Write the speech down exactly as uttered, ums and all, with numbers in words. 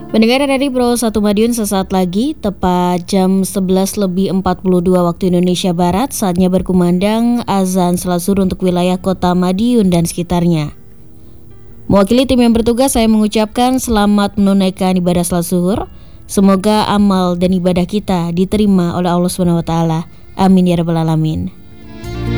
Pendengar dari Pro satu Madiun, sesaat lagi tepat jam sebelas lebih empat puluh dua waktu Indonesia Barat, saatnya berkumandang azan salat zuhur untuk wilayah kota Madiun dan sekitarnya. Mewakili tim yang bertugas, saya mengucapkan selamat menunaikan ibadah salat zuhur. Semoga amal dan ibadah kita diterima oleh Allah subhanahu wa taala. Amin ya rabbal alamin.